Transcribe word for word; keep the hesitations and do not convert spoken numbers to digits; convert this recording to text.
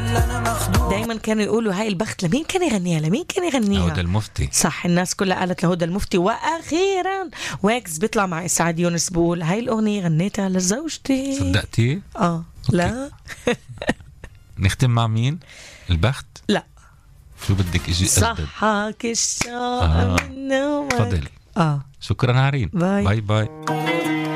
دايما كانوا يقولوا هاي البخت لمين كان يغنيها لمين كان يغنيها هدى المفتي. صح الناس كلها قالت لهدى المفتي. واخيرا ويكس بيطلع مع اسعاد يونس بقول هاي الاغنيه غنيتها لزوجتي. صدقتي؟ اه لا. نختم مع مين؟ البخت؟ لا شو بدك اجي أسدد؟ صحاك الشوق آه. من نومك. تفضل. اه شكرا هارين. باي باي باي.